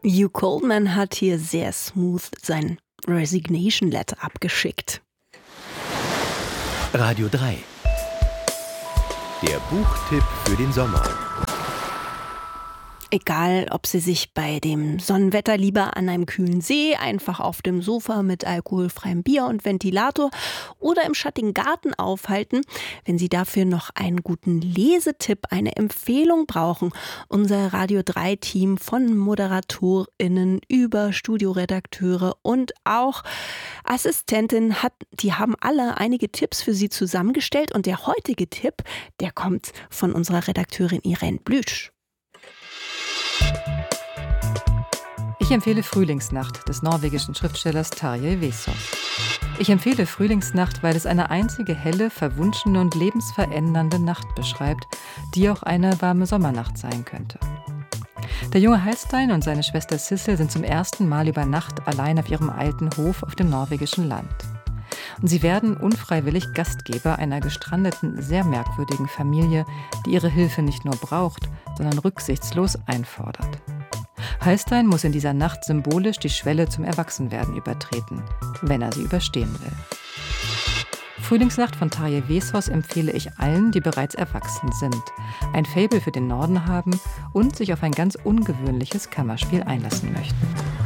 Hugh Coleman hat hier sehr smooth sein Resignation Letter abgeschickt. Radio 3. Der Buchtipp für den Sommer. Egal, ob Sie sich bei dem Sonnenwetter lieber an einem kühlen See, einfach auf dem Sofa mit alkoholfreiem Bier und Ventilator oder im schattigen Garten aufhalten, wenn Sie dafür noch einen guten Lesetipp, eine Empfehlung brauchen, unser Radio 3 Team von ModeratorInnen über Studioredakteure und auch Assistentinnen die haben alle einige Tipps für Sie zusammengestellt und der heutige Tipp, der kommt von unserer Redakteurin Irene Blüsch. Ich empfehle Frühlingsnacht des norwegischen Schriftstellers Tarjei Vesaas. Ich empfehle Frühlingsnacht, weil es eine einzige helle, verwunschene und lebensverändernde Nacht beschreibt, die auch eine warme Sommernacht sein könnte. Der junge Halstein und seine Schwester Sissel sind zum ersten Mal über Nacht allein auf ihrem alten Hof auf dem norwegischen Land. Und sie werden unfreiwillig Gastgeber einer gestrandeten, sehr merkwürdigen Familie, die ihre Hilfe nicht nur braucht, sondern rücksichtslos einfordert. Halstein muss in dieser Nacht symbolisch die Schwelle zum Erwachsenwerden übertreten, wenn er sie überstehen will. Frühlingsnacht von Tarjei Vesaas empfehle ich allen, die bereits erwachsen sind, ein Faible für den Norden haben und sich auf ein ganz ungewöhnliches Kammerspiel einlassen möchten.